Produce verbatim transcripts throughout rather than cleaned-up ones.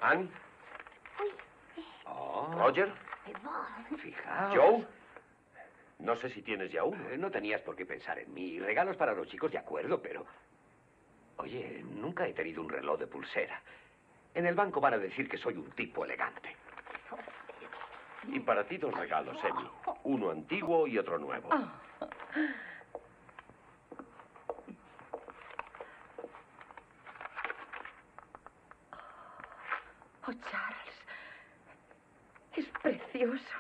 Ann. Uy. Oh. Roger. Fijaos. Joe. No sé si tienes ya uno. No tenías por qué pensar en mí. Regalos para los chicos, de acuerdo, pero... Oye, nunca he tenido un reloj de pulsera. En el banco van a decir que soy un tipo elegante. Y para ti dos regalos, Emmy. Uno antiguo y otro nuevo. Oh. Oh, Charles. Es precioso.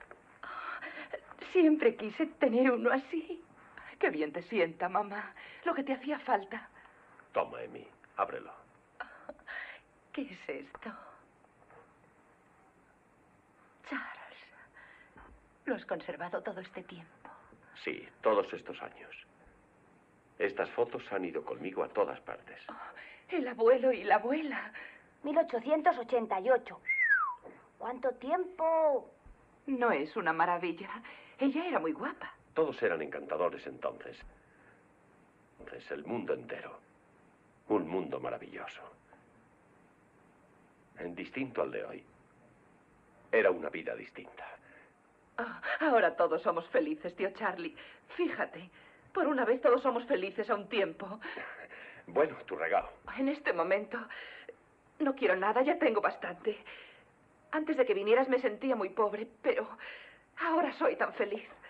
Siempre quise tener uno así. Qué bien te sienta, mamá. Lo que te hacía falta. Toma, Emmy. Ábrelo. ¿Qué es esto? Charles, ¿lo has conservado todo este tiempo? Sí, todos estos años. Estas fotos han ido conmigo a todas partes. Oh, el abuelo y la abuela. mil ochocientos ochenta y ocho. ¿Cuánto tiempo? No es una maravilla. Ella era muy guapa. Todos eran encantadores entonces. Entonces, el mundo entero. Un mundo maravilloso. Distinto al de hoy. Era una vida distinta. Oh, ahora todos somos felices, tío Charlie. Fíjate, por una vez todos somos felices a un tiempo. Bueno, tu regalo. En este momento no quiero nada, ya tengo bastante. Antes de que vinieras me sentía muy pobre, pero ahora soy tan feliz.